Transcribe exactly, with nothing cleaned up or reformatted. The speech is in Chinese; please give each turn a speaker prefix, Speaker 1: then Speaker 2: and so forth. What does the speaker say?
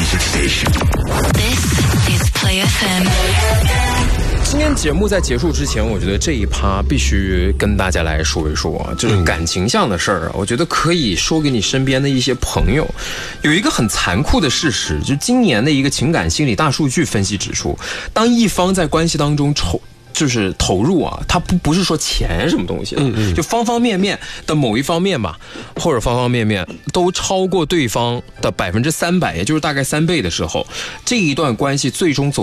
Speaker 1: music station.
Speaker 2: This is Play F M.
Speaker 3: 今天节目在结束之前，我觉得这一趴必须跟大家来说一说啊，就是感情上的事儿啊，我觉得可以说给你身边的一些朋友。有一个很残酷的事实，就是今年的一个情感心理大数据分析指出，当一方在关系当中抽就是投入啊，它不不是说钱什么东西的，嗯嗯，就方方面面的某一方面吧，或者方方面面都超过对方的百分之三百，也就是大概三倍的时候，这一段关系最终走